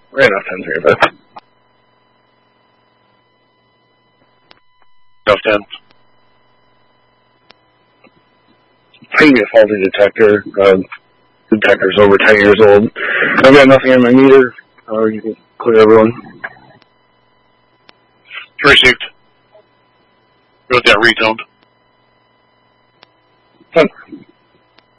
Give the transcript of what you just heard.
Ran off 10 here, but. Off 10. Ping me a faulty detector. Detector's over 10 years old. I've got nothing in my meter. You can clear everyone. Received. Wrote that retoned.